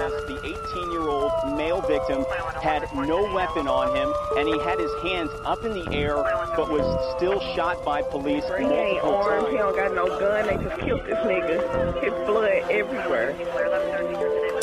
arrest. The 18-year-old male victim had no weapon on him, and he had his hands up in the air, but was still shot by police He ain't armed, he don't got no gun, they just killed this nigga. His blood everywhere.